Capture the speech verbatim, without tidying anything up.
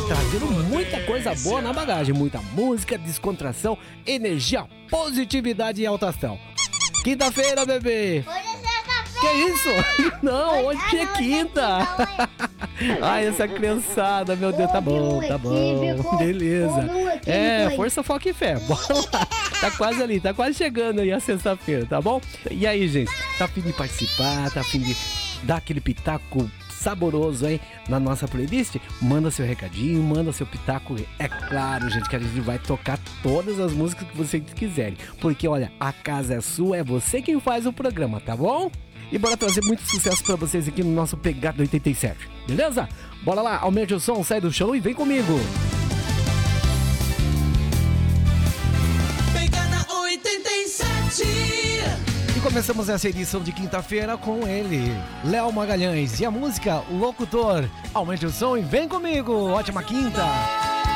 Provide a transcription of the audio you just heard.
trazendo muita coisa boa na bagagem, muita música, descontração, energia, positividade e alta astral. Quinta-feira, bebê! Hoje é sexta-feira! Que isso? Não, hoje é quinta! Ai, essa criançada, meu Deus, tá bom, tá bom, beleza. É, força, foco e fé, bora lá. Tá quase ali, tá quase chegando aí a sexta-feira, tá bom? E aí, gente, tá a fim de participar, tá a fim de dar aquele pitaco saboroso aí na nossa playlist? Manda seu recadinho, manda seu pitaco. É claro, gente, que a gente vai tocar todas as músicas que vocês quiserem, porque olha, a casa é sua, é você quem faz o programa, tá bom? E bora trazer muito sucesso pra vocês aqui no nosso Pegada oitenta e sete, beleza? Bora lá, aumente o som, sai do chão e vem comigo. Pegada oitenta e sete. E começamos essa edição de quinta-feira com ele, Léo Magalhães, e a música Locutor. Aumente o som e vem comigo. Ótima quinta.